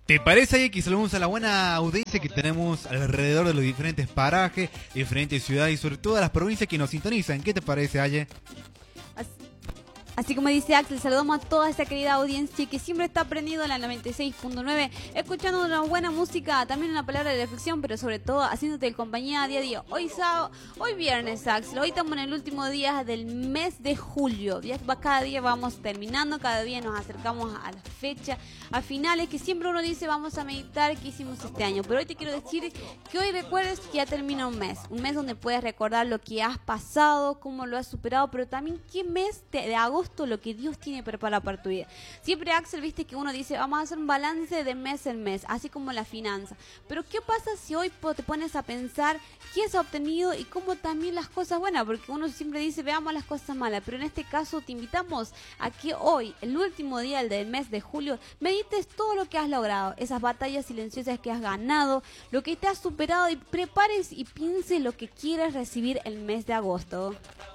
¿Te parece ahí que saludamos a la buena audiencia que tenemos alrededor de los diferentes parajes, diferentes ciudades y sobre todo a las provincias que nos sintonizan? ¿Qué te parece, Aye? Así como dice Axel, saludamos a toda esta querida audiencia que siempre está prendido en la 96.9, escuchando una buena música, también una palabra de reflexión, pero sobre todo haciéndote compañía día a día. Hoy sábado, hoy viernes, Axel, hoy estamos en el último día del mes de julio. Cada día vamos terminando, cada día nos acercamos a la fecha, a finales, que siempre uno dice vamos a meditar qué hicimos este año. Pero hoy te quiero decir que hoy recuerdes que ya termina un mes donde puedes recordar lo que has pasado, cómo lo has superado, pero también qué mes de agosto lo que Dios tiene preparado para tu vida. Siempre, Axel, viste que uno dice vamos a hacer un balance de mes en mes, así como la finanza, pero ¿qué pasa si hoy te pones a pensar qué has obtenido y cómo también las cosas buenas? Porque uno siempre dice veamos las cosas malas, pero en este caso te invitamos a que hoy, el último día del mes de julio, medites todo lo que has logrado, esas batallas silenciosas que has ganado, lo que te has superado, y prepares y pienses lo que quieres recibir el mes de agosto.